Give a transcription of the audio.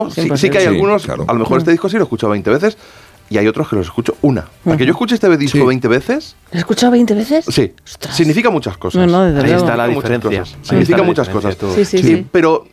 Sí que hay algunos, claro. a lo mejor este disco sí lo he escuchado 20 veces y hay otros que los escucho una. Para que yo escuche este disco 20 veces... ¿Lo has escuchado 20 veces? Sí, Ostras. significa muchas cosas. No, desde Ahí luego. está la Significa muchas diferencia. cosas. Significa muchas cosas. Sí. Pero